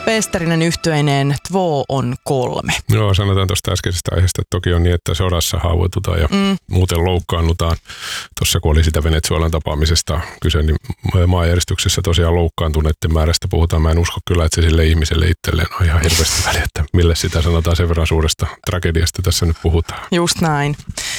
Pesterinen yhtyeineen Två on 3. Joo, sanotaan tuosta äskeisestä aiheesta, että toki on niin, että sodassa haavoitutaan ja muuten loukkaannutaan. Tuossa kun oli sitä Venezuelan tapaamisesta kyse, niin maanjäristyksessä tosiaan loukkaantuneiden määrästä puhutaan. Mä en usko kyllä, että se sille ihmiselle itselleen on ihan hirveästi väliä, että mille sitä sanotaan, sen verran suuresta tragediasta tässä nyt puhutaan. Just näin.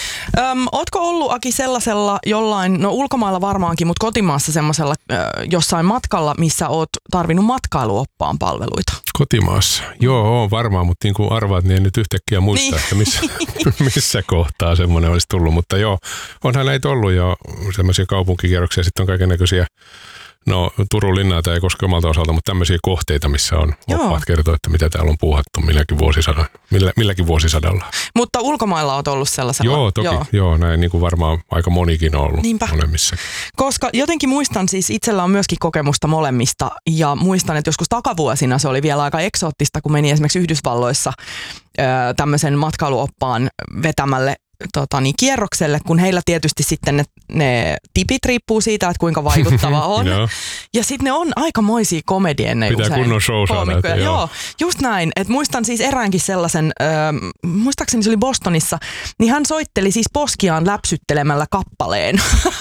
Ootko ollut, Aki, sellaisella jollain, no ulkomailla varmaankin, mutta kotimaassa semmoisella jossain matkalla, missä oot tarvinnut matkailuoppaan palveluita? Kotimaassa? Joo, on varmaan, mutta niin kuin arvaat, niin en nyt yhtäkkiä muista, että missä kohtaa semmoinen olisi tullut. Mutta joo, onhan näitä ollut jo semmoisia kaupunkikierroksia, sitten on kaikennäköisiä. No, Turun linnaa tämä ei koske omalta osalta, mutta tämmöisiä kohteita, missä on oppaat kertoo, että mitä täällä on puuhattu milläkin vuosisadalla. Mutta ulkomailla olet ollut sellaisella? Joo, toki. Joo, näin niin kuin varmaan aika monikin on ollut. Niinpä. Molemmissa. Koska jotenkin muistan, siis itsellä on myöskin kokemusta molemmista, ja muistan, että joskus takavuosina se oli vielä aika eksoottista, kun meni esimerkiksi Yhdysvalloissa tämmöisen matkailuoppaan vetämälle kierrokselle, kun heillä tietysti sitten ne tipit riippuu siitä, että kuinka vaikuttava on. Ja sitten ne on aikamoisia komedienneja usein. Pitää kunnon show saada. Joo, just näin. Et muistan siis eräänkin sellaisen, muistaakseni se oli Bostonissa, niin hän soitteli siis poskiaan läpsyttelemällä kappaleen.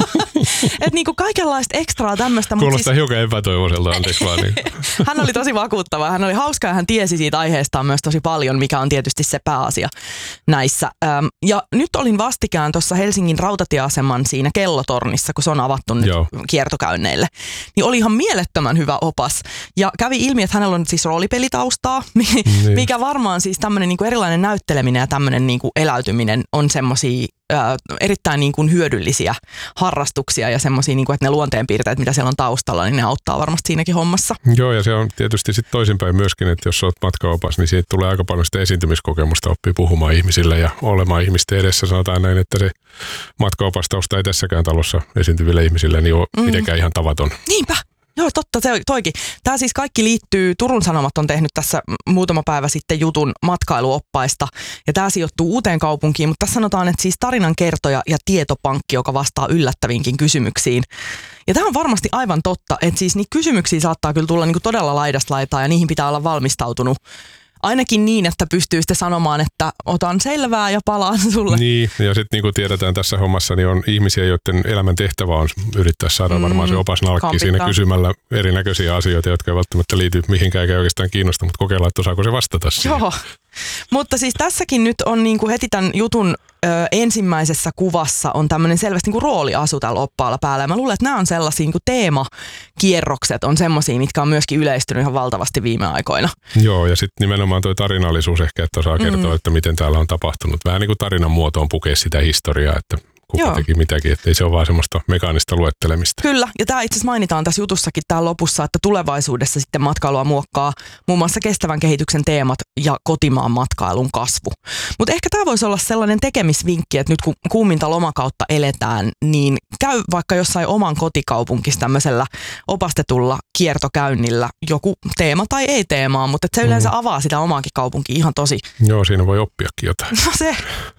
Että niinku kaikenlaista ekstraa tämmöistä. Kuulostaa siis hiukan epätoivoiselta, anteeksi vaan. Niin. Hän oli tosi vakuuttava. Hän oli hauska ja hän tiesi siitä aiheestaan myös tosi paljon, mikä on tietysti se pääasia näissä. Ja nyt olin vastikään tuossa Helsingin rautatieaseman siinä kellotornissa, kun se on avattu nyt kiertokäynneille. Niin oli ihan mielettömän hyvä opas. Ja kävi ilmi, että hänellä on siis roolipelitaustaa, mikä varmaan siis tämmöinen niinku erilainen näytteleminen ja tämmöinen niinku eläytyminen on semmosia erittäin niin kuin hyödyllisiä harrastuksia ja semmoisia, niin kuin, että ne luonteenpiirteet, mitä siellä on taustalla, niin ne auttaa varmasti siinäkin hommassa. Joo, ja se on tietysti sitten toisinpäin myöskin, että jos olet matkaopas, niin siitä tulee aika paljon sitä esiintymiskokemusta, oppii puhumaan ihmisille ja olemaan ihmisten edessä. Sanotaan näin, että se matkaopastausta ei tässäkään talossa esiintyville ihmisille niin ole mitenkään ihan tavaton. Niinpä. Joo, totta, se toikin. Tämä siis kaikki liittyy, Turun Sanomat on tehnyt tässä muutama päivä sitten jutun matkailuoppaista, ja tämä sijoittuu uuteen kaupunkiin, mutta tässä sanotaan, että siis tarinankertoja ja tietopankki, joka vastaa yllättäviinkin kysymyksiin. Ja tämä on varmasti aivan totta, että siis niitä kysymyksiä saattaa kyllä tulla niinku todella laidasta laitaa, ja niihin pitää olla valmistautunut. Ainakin niin, että pystyy sitten sanomaan, että otan selvää ja palaan sulle. Niin, ja sitten niin kuin tiedetään tässä hommassa, niin on ihmisiä, joiden elämän tehtävä on yrittää saada varmaan se opas nalkki siinä kysymällä erinäköisiä asioita, jotka ei välttämättä liity mihinkään eikä oikeastaan kiinnosta, mutta kokeillaan, että osaako se vastata siihen. Joo, mutta siis tässäkin nyt on niin kuin heti tämän jutun ensimmäisessä kuvassa on tämmöinen selvästi niin kuin rooliasu tällä oppaalla päällä. Ja mä luulen, että nämä on sellaisia niin kuin teemakierrokset on semmoisia, mitkä on myöskin yleistynyt ihan valtavasti viime aikoina. Joo, ja sitten nimenomaan toi tarinallisuus ehkä, että osaa kertoa, että miten täällä on tapahtunut. Vähän niin kuin tarinan muotoon pukea sitä historiaa, että kuka teki mitäkin, ettei se ole vaan semmoista mekaanista luettelemista. Kyllä, ja tämä itse asiassa mainitaan tässä jutussakin täällä lopussa, että tulevaisuudessa sitten matkailua muokkaa muun muassa kestävän kehityksen teemat ja kotimaan matkailun kasvu. Mutta ehkä tämä voisi olla sellainen tekemisvinkki, että nyt kun kuuminta lomakautta eletään, niin käy vaikka jossain oman kotikaupunkissa tämmöisellä opastetulla kiertokäynnillä joku teema tai ei teemaa, mutta se yleensä avaa sitä omaakin kaupunkia ihan tosi. Joo, siinä voi oppiakin jotain. No se.